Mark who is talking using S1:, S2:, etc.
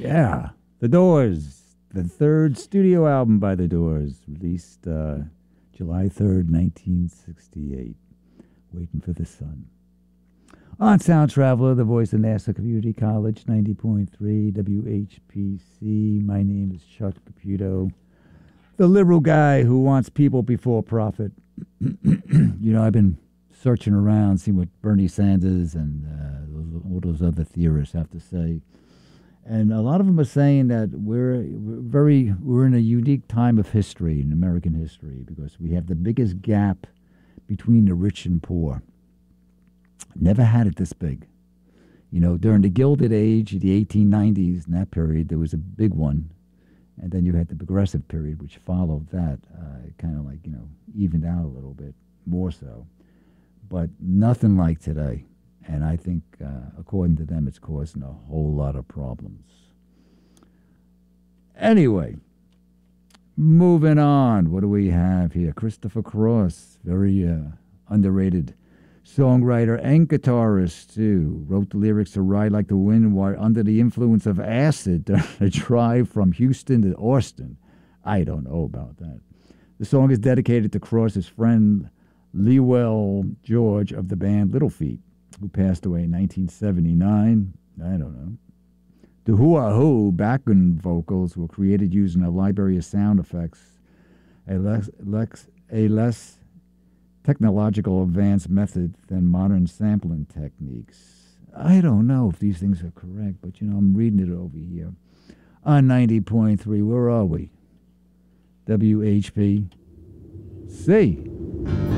S1: Yeah, The Doors, the third studio album by The Doors, released July 3rd, 1968. Waiting for the Sun. On Sound Traveler, the voice of NASA Community College, 90.3 WHPC. My name is Chuck Caputo, the liberal guy who wants people before profit. I've been searching around, seeing what Bernie Sanders and all those other theorists have to say. And a lot of them are saying that we're in a unique time of history, in American history, because we have the biggest gap between the rich and poor. Never had it this big. During the Gilded Age, the 1890s, in that period, there was a big one. And then you had the Progressive period, which followed that, kind of like, evened out a little bit, more so. But nothing like today. And I think, according to them, it's causing a whole lot of problems. Anyway, moving on. What do we have here? Christopher Cross, very underrated songwriter and guitarist, too. Wrote the lyrics to Ride Like the Wind while under the influence of acid during a drive from Houston to Austin. I don't know about that. The song is dedicated to Cross's friend Lewell George of the band Little Feat, who passed away in 1979. I don't know. The Who-Ah-Who background vocals were created using a library of sound effects, a less technological advanced method than modern sampling techniques. I don't know if these things are correct, but, I'm reading it over here. On 90.3, where are we? WHP. C.